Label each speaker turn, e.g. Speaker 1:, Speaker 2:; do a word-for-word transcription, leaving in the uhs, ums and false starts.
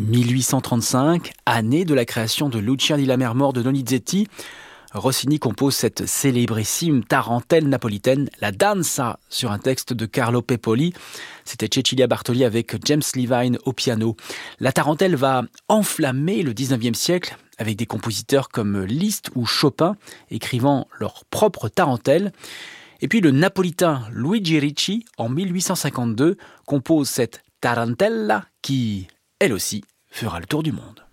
Speaker 1: mille huit cent trente-cinq, année de la création de Lucia di Lammermoor de Donizetti, Rossini compose cette célébrissime tarentelle napolitaine, la Danza, sur un texte de Carlo Pepoli. C'était Cecilia Bartoli avec James Levine au piano. La tarentelle va enflammer le dix-neuvième siècle avec des compositeurs comme Liszt ou Chopin écrivant leur propre tarentelle. Et puis le napolitain Luigi Ricci, en mille huit cent cinquante-deux, compose cette tarantella qui, elle aussi, fera le tour du monde.